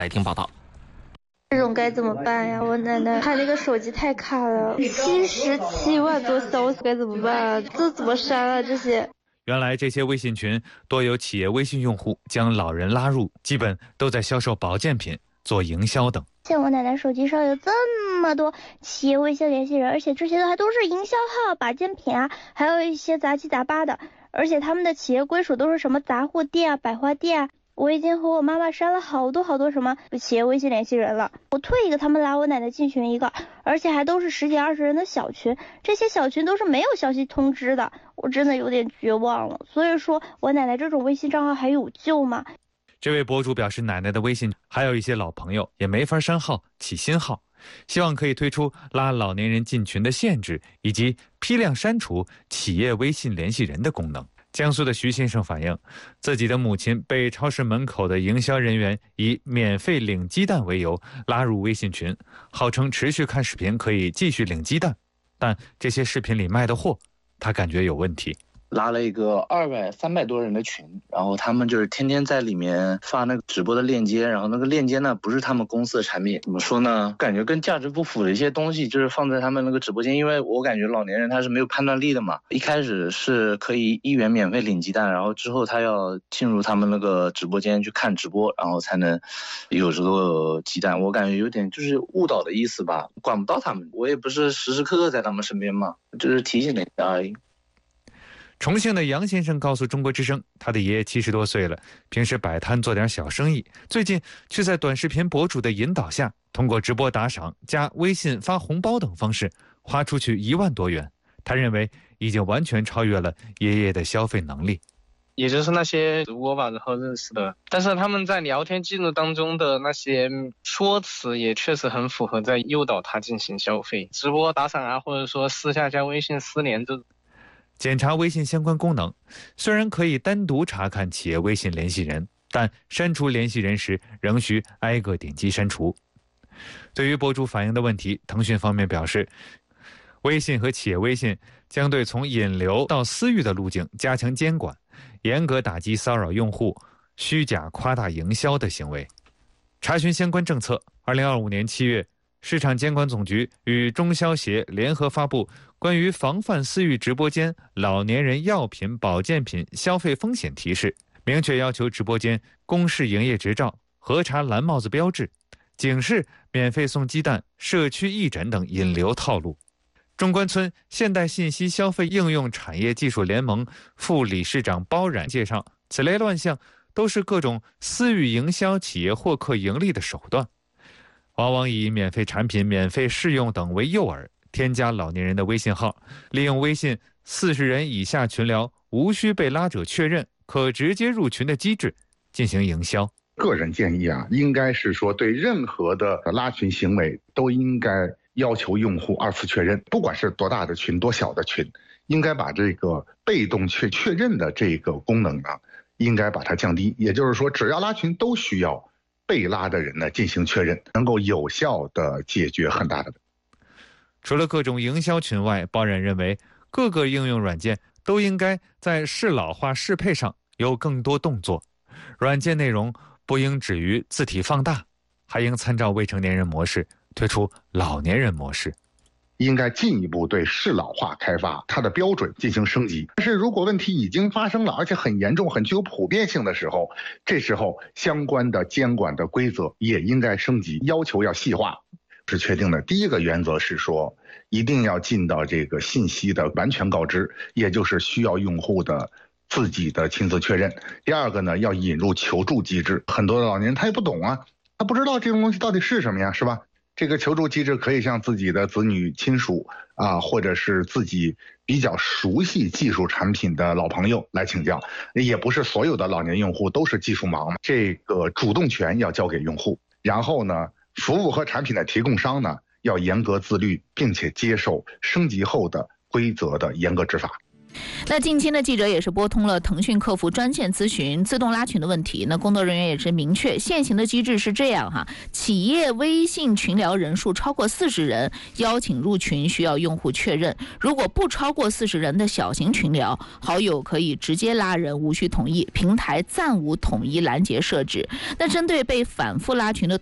来听报道。 这种该怎么办呀？我奶奶她那个手机太卡了，77万多消息该怎么办啊？这怎么删啊？这些原来这些微信群多有企业微信用户将老人拉入，基本都在销售保健品、做营销等。 像我奶奶手机上有这么多企业微信联系人，而且这些还都是营销号、保健品啊，还有一些杂七杂八的，而且他们的企业归属都是什么杂货店啊、百货店啊。我已经和我妈妈删了好多什么企业微信联系人了，我退一个他们拉我奶奶进群一个，而且还都是10几20人的小群，这些小群都是没有消息通知的，我真的有点绝望了。所以说我奶奶这种微信账号还有救吗？ 这位博主表示，奶奶的微信还有一些老朋友也没法删号起新号，希望可以推出拉老年人进群的限制，以及批量删除企业微信联系人的功能。江苏的徐先生反映，自己的母亲被超市门口的营销人员以免费领鸡蛋为由拉入微信群，号称持续看视频可以继续领鸡蛋，但这些视频里卖的货，他感觉有问题。 拉了一个200、300多人的群，然后他们就是天天在里面发那个直播的链接，然后那个链接呢不是他们公司的产品，怎么说呢？感觉跟价值不符的一些东西就是放在他们那个直播间，因为我感觉老年人他是没有判断力的嘛。一开始是可以1元免费领鸡蛋，然后之后他要进入他们那个直播间去看直播，然后才能有这个鸡蛋。我感觉有点就是误导的意思吧，管不到他们，我也不是时时刻刻在他们身边嘛，就是提醒了一下而已。 重庆的杨先生告诉中国之声，他的爷爷70多岁了，平时摆摊做点小生意，最近却在短视频博主的引导下，通过直播打赏、加微信发红包等方式，花出去1万多元。他认为已经完全超越了爷爷的消费能力。 也就是那些直播吧，然后认识的，但是他们在聊天记录当中的那些说辞也确实很符合在诱导他进行消费，直播打赏啊，或者说私下加微信私联这种。 检查微信相关功能，虽然可以单独查看企业微信联系人，但删除联系人时仍需挨个点击删除。对于博主反映的问题，腾讯方面表示，微信和企业微信将对从引流到私域的路径加强监管，严格打击骚扰用户、虚假夸大营销的行为。查询相关政策，2025年7月，市场监管总局与中消协联合发布关于防范私域直播间老年人药品、保健品消费风险提示，明确要求直播间公示营业执照、核查蓝帽子标志，警示免费送鸡蛋、社区义诊等引流套路。中关村现代信息消费应用产业技术联盟副理事长包冉介绍，此类乱象都是各种私域营销企业获客盈利的手段，往往以免费产品、免费试用等为诱饵，添加老年人的微信号，利用微信40人以下群聊无需被拉者确认，可直接入群的机制进行营销。 个人建议应该是说对任何的拉群行为都应该要求用户2次确认，不管是多大的群、多小的群，应该把这个被动确认的这个功能应该把它降低。也就是说，只要拉群都需要被拉的人进行确认，能够有效的解决很大的。 除了各种营销群外，包冉认为各个应用软件都应该在适老化适配上有更多动作，软件内容不应止于字体放大，还应参照未成年人模式推出老年人模式， 应该进一步对适老化开发它的标准进行升级。但是如果问题已经发生了，而且很严重、很具有普遍性的时候，这时候相关的监管的规则也应该升级，要求要细化。是确定的。第一个原则是说，一定要尽到这个信息的完全告知，也就是需要用户的自己的亲自确认。第二个呢，要引入求助机制。很多的老年人他也不懂他不知道这种东西到底是什么呀，是吧？这个求助机制可以向自己的子女亲属或者是自己比较熟悉技术产品的老朋友来请教，也不是所有的老年用户都是技术盲，这个主动权要交给用户。然后呢，服务和产品的提供商呢，要严格自律，并且接受升级后的规则的严格执法。 那近期呢，记者也是拨通了腾讯客服专线咨询自动拉群的问题。那工作人员也是明确，现行的机制是这样哈：企业微信群聊人数超过40人，邀请入群需要用户确认；如果不超过40人的小型群聊，好友可以直接拉人，无需同意，平台暂无统一拦截设置。那针对被反复拉群的